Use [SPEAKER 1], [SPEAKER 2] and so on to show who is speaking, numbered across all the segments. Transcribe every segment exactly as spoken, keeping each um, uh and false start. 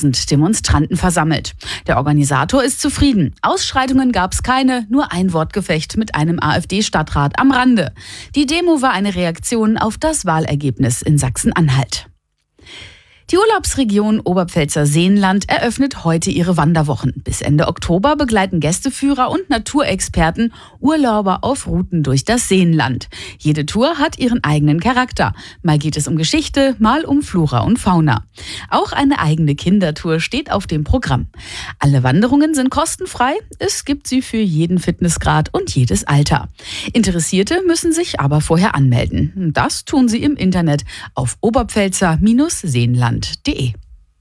[SPEAKER 1] tausend Demonstranten versammelt. Der Organisator ist zufrieden. Ausschreitungen gab es keine, nur ein Wortgefecht mit einem AfD-Stadtrat am Rande. Die Demo war eine Reaktion auf das Wahlergebnis in Sachsen-Anhalt. Die Urlaubsregion Oberpfälzer Seenland eröffnet heute ihre Wanderwochen. Bis Ende Oktober begleiten Gästeführer und Naturexperten Urlauber auf Routen durch das Seenland. Jede Tour hat ihren eigenen Charakter. Mal geht es um Geschichte, mal um Flora und Fauna. Auch eine eigene Kindertour steht auf dem Programm. Alle Wanderungen sind kostenfrei. Es gibt sie für jeden Fitnessgrad und jedes Alter. Interessierte müssen sich aber vorher anmelden. Das tun sie im Internet auf oberpfälzer Seenland. De.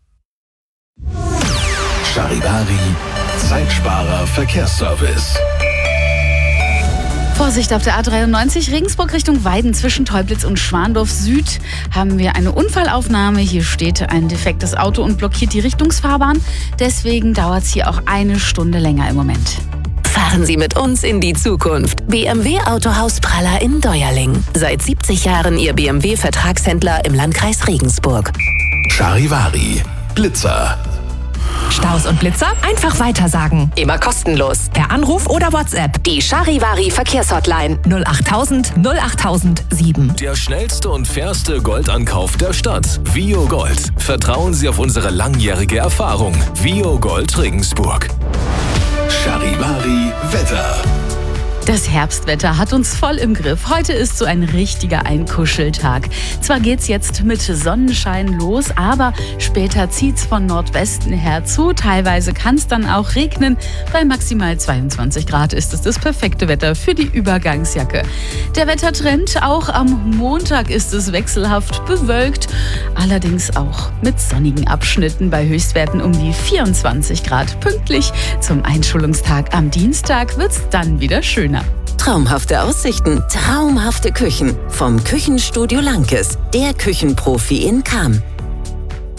[SPEAKER 2] Charivari, Zeitsparer Verkehrsservice.
[SPEAKER 1] Vorsicht auf der A dreiundneunzig, Regensburg Richtung Weiden zwischen Teublitz und Schwandorf Süd haben wir eine Unfallaufnahme. Hier steht ein defektes Auto und blockiert die Richtungsfahrbahn. Deswegen dauert es hier auch eine Stunde länger im Moment.
[SPEAKER 3] Fahren Sie mit uns in die Zukunft. B M W Autohaus Praller in Deuerling. Seit siebzig Jahren Ihr B M W-Vertragshändler im Landkreis Regensburg.
[SPEAKER 2] Charivari, Blitzer.
[SPEAKER 4] Staus und Blitzer einfach weitersagen.
[SPEAKER 3] Immer kostenlos.
[SPEAKER 4] Per Anruf oder WhatsApp.
[SPEAKER 3] Die Charivari Verkehrshotline
[SPEAKER 4] null achttausend null achttausend sieben.
[SPEAKER 2] Der schnellste und fairste Goldankauf der Stadt. Vio Gold. Vertrauen Sie auf unsere langjährige Erfahrung. Vio Gold Regensburg. Charivari Wetter.
[SPEAKER 1] Das Herbstwetter hat uns voll im Griff. Heute ist so ein richtiger Einkuscheltag. Zwar geht's jetzt mit Sonnenschein los, aber später zieht's von Nordwesten her zu. Teilweise kann's dann auch regnen. Bei maximal zweiundzwanzig Grad ist es das perfekte Wetter für die Übergangsjacke. Der Wettertrend, auch am Montag ist es wechselhaft bewölkt. Allerdings auch mit sonnigen Abschnitten bei Höchstwerten um die vierundzwanzig Grad. Pünktlich zum Einschulungstag am Dienstag wird's dann wieder schöner.
[SPEAKER 3] Traumhafte Aussichten, traumhafte Küchen. Vom Küchenstudio Lankes, der Küchenprofi in Cham.